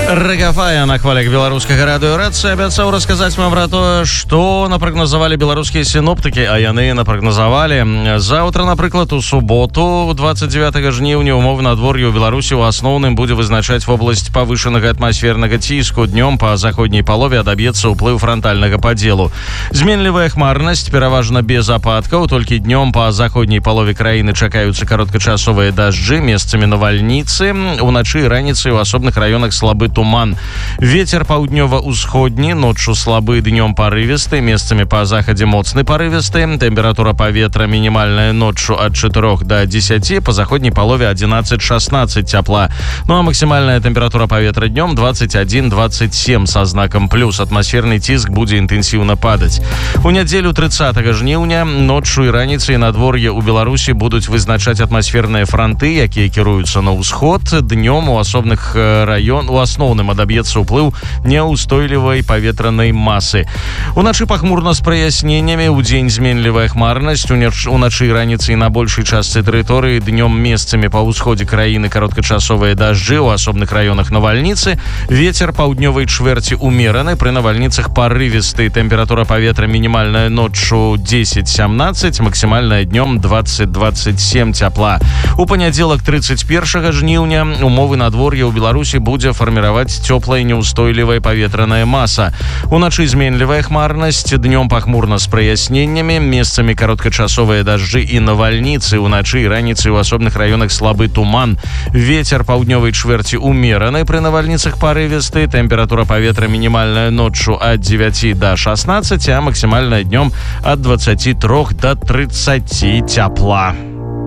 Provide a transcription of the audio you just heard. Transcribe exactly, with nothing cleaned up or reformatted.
Рэгафая на хвалях беларускага радыёрацыі абяцаў расказаць вам пра тое, што напрагназавалі беларускія сіноптыкі, а яны напрагназавалі. Заўтра, напрыклад, у суботу, двадцать девятого жніўня, умовы надвор'я ў Беларусі ў асноўным будзе вызначаць вобласць павышанага атмасфернага ціску. Днём па заходняй палове адаб'ецца ўплыў франтальнага падзелу. Зменлівая хмарнасць, пераважна без ападкаў, толькі днём па заходняй палове краіны чакаюцца кароткачасовыя дажджы, месцамі навальніцы. Уначы і раніцай у асобных раёнах слабы туман. Ветер паўднёва-ўсходні, ноччу слабы, днём парывісты, месцамі па захадзе моцны парывісты. Тэмпература паветра мінімальная ноччу ад чатырох да дзесяці, па заходняй палове одиннадцать шестнадцать цяпла. Ну а максімальная тэмпература паветра днём двадцать один двадцать семь са знакам плюс. Атмасферны ціск будзе інтэнсіўна падаць. У нядзелю тридцатого жніўня ноччу і раніцай надвор'е ў Беларусі будуць вызначаць атмасферныя франты, якія кіруюцца на ўсход. Днём у асобных раён у асноўным адаб'ецца ўплыў няўстойлівай паветранай масы. Уначы пахмурна з праясненнямі, удзень зменлівая хмарнасць, уначы і раніцай на большай частцы тэрыторыі, днём месцамі па ўсходзе краіны кароткачасовыя дажджы, у асобных раёнах навальніцы. Вецер паўднёвай чвэрці умераны, пры навальніцах парывісты. Тэмпература паветра мінімальная ноччу десять семнадцать, максімальная днём двадцать двадцать семь цяпла. У панядзелак тридцать первого жніўня умовы надвор'я ў Беларусі будзе фарміраваць цёплая няўстойлівая паветраная маса. Уначы зменлівая хмарнасць, днём пахмурна з праясненнямі, месцамі кароткачасовыя дажджы і навальніцы. Уначы і раніцай у асобных раёнах слабы туман. Вецер паўднёвай чвэрці умераны, пры навальніцах парывісты. Тэмпература паветра мінімальная ноччу ад девяти до шестнадцати, а максімальная днём ад двадцати трёх до тридцати цяпла.